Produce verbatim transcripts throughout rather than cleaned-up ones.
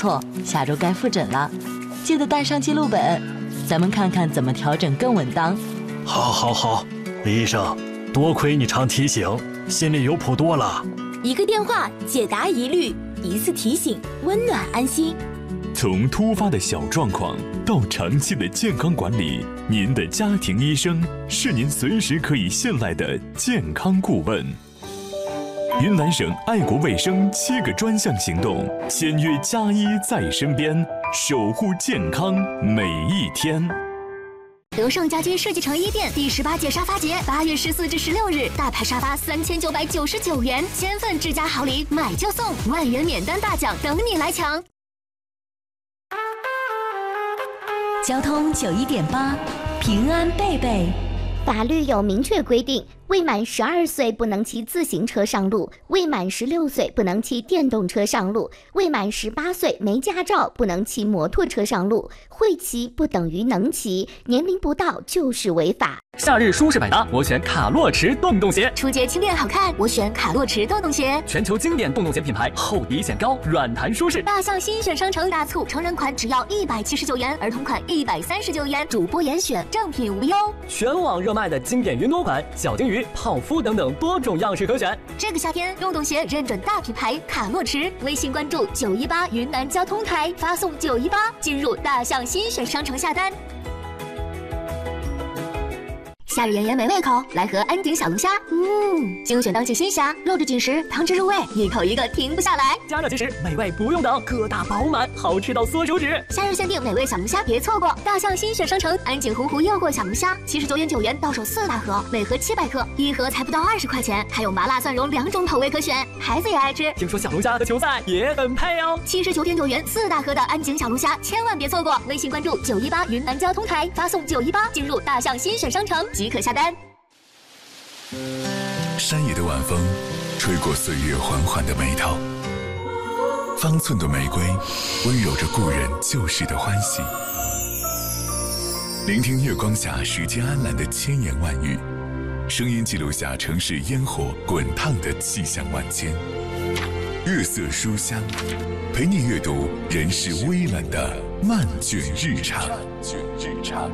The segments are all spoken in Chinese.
错，下周该复诊了，记得带上记录本，咱们看看怎么调整更稳当。 好，好，好，李医生，多亏你常提醒，心里有谱多了。 一个电话解答疑虑，一次提醒温暖安心。 从突发的小状况到长期的健康管理，您的家庭医生是您随时可以信赖的健康顾问。云南省爱国卫生七个专项行动，签约加医在身边，守护健康每一天。 德胜家居设计城一店第十八届沙发节，八月十四至十六日，大牌沙发三千九百九十九元，千份智家好礼，买就送，万元免单大奖等你来抢。 交通九一点八，平安贝贝。 法律有明确规定，未满十二岁不能骑自行车上路，未满十六岁不能骑电动车上路，未满十八岁没驾照不能骑摩托车上路。会骑不等于能骑，年龄不到就是违法。 夏日舒适百搭，我选卡洛驰洞洞鞋。 出街轻便好看，我选卡洛驰洞洞鞋。 全球经典洞洞鞋品牌，厚底显高，软弹舒适。 大象新选商城大促，成人款只要一百七十九元，儿童款一百三十九元，主播严选，正品无忧。 全网热卖的经典云朵款、小金鱼、泡芙等等多种样式可选。 这个夏天，洞洞鞋认准大品牌卡洛驰，微信关注九一八云南交通台，发送九一八进入大象新选商城下单。夏日炎炎没胃口，来盒安鼎小龙虾。嗯，精选当季新虾，肉质紧实，汤汁入味，一口一个停不下来。 加热即食，美味不用等，个大饱满，好吃到缩手指。 夏日限定美味小龙虾，别错过！大象新选商城安鼎洪湖诱惑小龙虾，七十九点九元到手四大盒，每盒七百克，一盒才不到二十块钱，还有麻辣蒜蓉两种口味可选，孩子也爱吃。 听说小龙虾和球赛也很配哦。 七十九点九元四大盒的安鼎小龙虾，千万别错过！微信关注九一八云南交通台，发送九一八进入大象新选商城即可下单。 山野的晚风吹过岁月缓缓的眉头，方寸的玫瑰温柔着故人旧时的欢喜。聆听月光下时间安澜的千言万语，声音记录下城市烟火滚烫的气象万千。月色书香，陪你阅读人世微澜的漫卷日常。漫卷日常。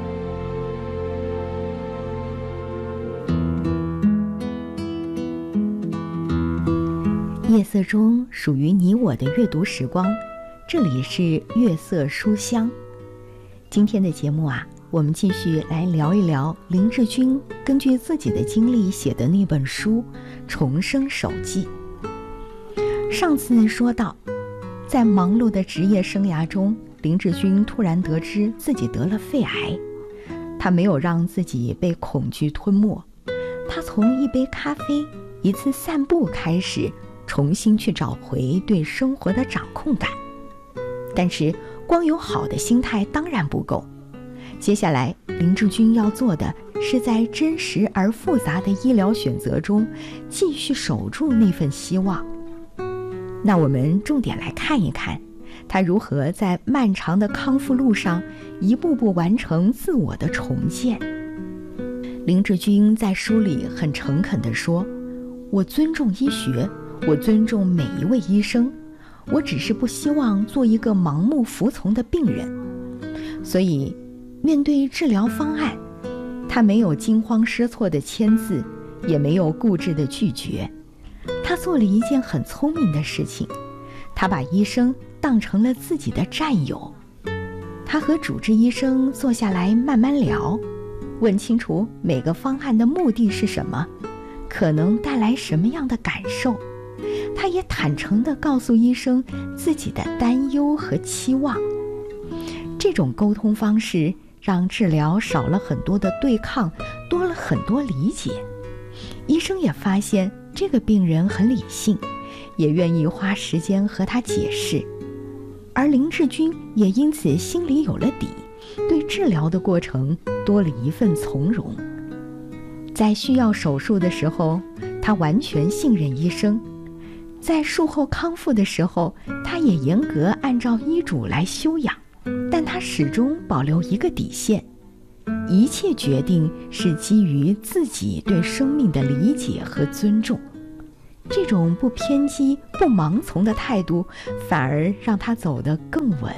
夜色中属于你我的阅读时光，这里是月色书香。今天的节目啊，我们继续来聊一聊林志军根据自己的经历写的那本书《重生手记》。上次说到，在忙碌的职业生涯中，林志军突然得知自己得了肺癌。他没有让自己被恐惧吞没，他从一杯咖啡、一次散步开始，重新去找回对生活的掌控感。但是光有好的心态当然不够，接下来林志军要做的是在真实而复杂的医疗选择中继续守住那份希望。那我们重点来看一看他如何在漫长的康复路上一步步完成自我的重建。林志军在书里很诚恳地说，我尊重医学，我尊重每一位医生，我只是不希望做一个盲目服从的病人。所以面对治疗方案，他没有惊慌失措的签字，也没有固执的拒绝。他做了一件很聪明的事情，他把医生当成了自己的战友。他和主治医生坐下来慢慢聊，问清楚每个方案的目的是什么，可能带来什么样的感受。他也坦诚地告诉医生自己的担忧和期望。这种沟通方式让治疗少了很多的对抗，多了很多理解。医生也发现这个病人很理性，也愿意花时间和他解释。而林志军也因此心里有了底，对治疗的过程多了一份从容。在需要手术的时候，他完全信任医生；在术后康复的时候，他也严格按照医嘱来休养。但他始终保留一个底线，一切决定是基于自己对生命的理解和尊重。 这种不偏激、不盲从的态度，反而让他走得更稳。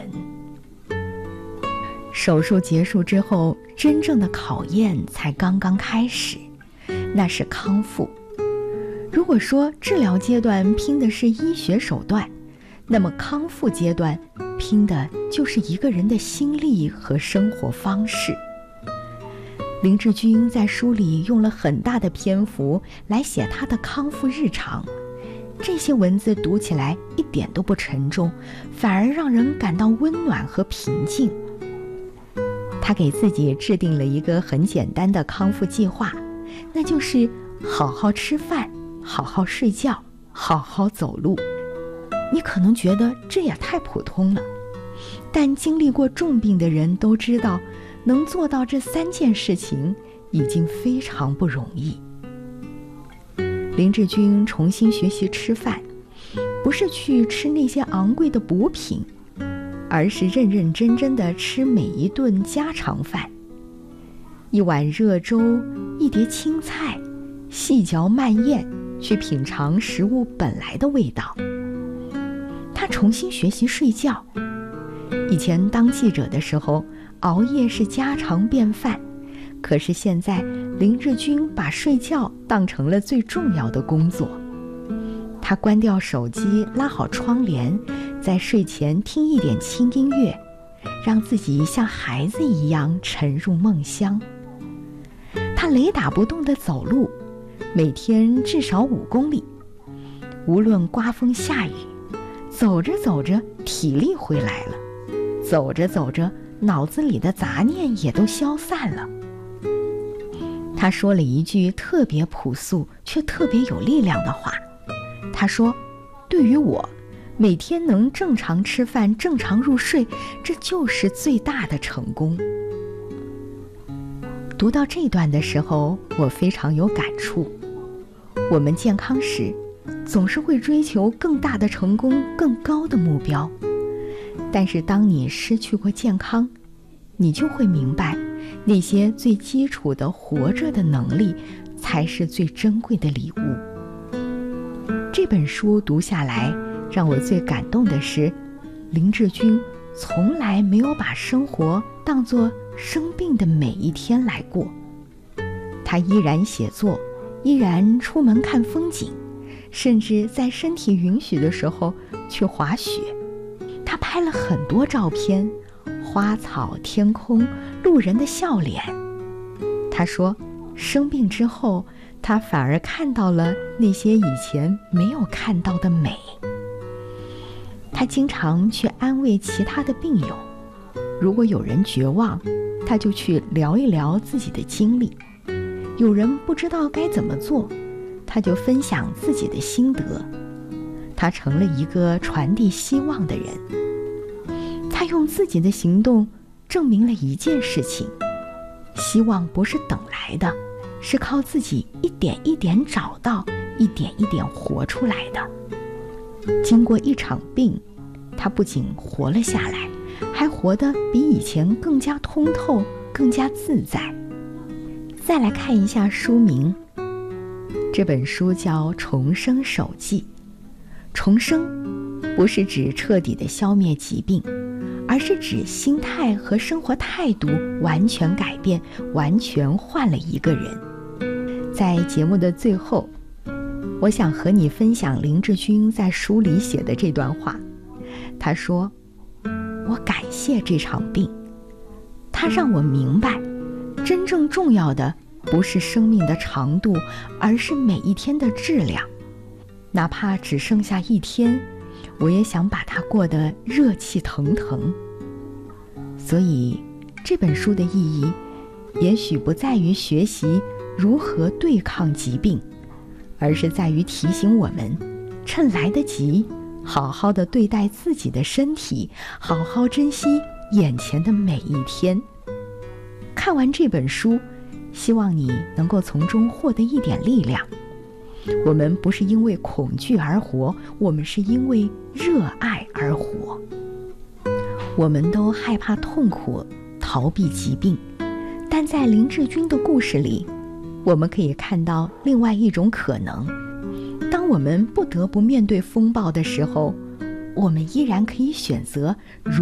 手术结束之后，真正的考验才刚刚开始，那是康复。如果说治疗阶段拼的是医学手段，那么康复阶段拼的就是一个人的心力和生活方式。林志军在书里用了很大的篇幅来写他的康复日常，这些文字读起来一点都不沉重，反而让人感到温暖和平静。他给自己制定了一个很简单的康复计划，那就是好好吃饭，好好睡觉，好好走路。你可能觉得这也太普通了，但经历过重病的人都知道，能做到这三件事情已经非常不容易。林志军重新学习吃饭，不是去吃那些昂贵的补品，而是认认真真的吃每一顿家常饭。一碗热粥，一碟青菜，细嚼慢咽，去品尝食物本来的味道。他重新学习睡觉。以前当记者的时候，熬夜是家常便饭，可是现在林志军把睡觉当成了最重要的工作。他关掉手机，拉好窗帘，在睡前听一点轻音乐，让自己像孩子一样沉入梦乡。他雷打不动地走路，每天至少五公里，无论刮风下雨，走着走着体力回来了，走着走着脑子里的杂念也都消散了。他说了一句特别朴素却特别有力量的话，他说，对于我，每天能正常吃饭，正常入睡，这就是最大的成功。读到这段的时候，我非常有感触。我们健康时总是会追求更大的成功，更高的目标，但是当你失去过健康，你就会明白，那些最基础的活着的能力才是最珍贵的礼物。这本书读下来，让我最感动的是，林志军从来没有把生活当作生病的每一天来过。他依然写作，依然出门看风景，甚至在身体允许的时候去滑雪。他拍了很多照片，花草、天空、路人的笑脸。他说，生病之后，他反而看到了那些以前没有看到的美。他经常去安慰其他的病友，如果有人绝望，他就去聊一聊自己的经历；有人不知道该怎么做，他就分享自己的心得。他成了一个传递希望的人。他用自己的行动证明了一件事情：希望不是等来的，是靠自己一点一点找到，一点一点活出来的。经过一场病，他不仅活了下来，还活得比以前更加通透，更加自在。再来看一下书名，这本书叫《重生手记》。重生不是指彻底的消灭疾病，而是指心态和生活态度完全改变，完全换了一个人。在节目的最后，我想和你分享林志军在书里写的这段话。他说，我感谢这场病，它让我明白，真正重要的不是生命的长度，而是每一天的质量。哪怕只剩下一天，我也想把它过得热气腾腾。所以这本书的意义，也许不在于学习如何对抗疾病，而是在于提醒我们，趁来得及，好好的对待自己的身体，好好珍惜眼前的每一天。看完这本书，希望你能够从中获得一点力量。我们不是因为恐惧而活，我们是因为热爱而活。我们都害怕痛苦，逃避疾病，但在林志军的故事里，我们可以看到另外一种可能。当我我们不得不面对风暴的时候，我们依然可以选择如